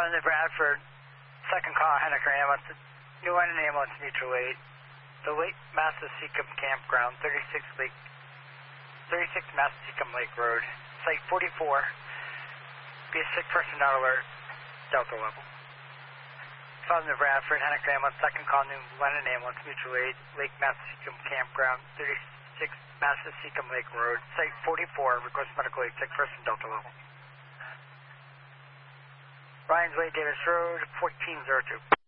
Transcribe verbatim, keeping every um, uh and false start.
Father New Bradford, second call, Henniker Ambulance, New London Ambulance, mutual aid. The Lake Massasecum Campground, thirty-six Lake, thirty-six Massasecum Lake Road, Site forty-four. Be a sick person, not alert, Delta level. Father New Bradford, Henniker Ambulance, second call, New London Ambulance, mutual aid, Lake Massasecum Campground, thirty-six Massasecum Lake Road, Site forty-four. Request medical aid, sick person, Delta level. Ryan's Way, Davis Road, fourteen oh two.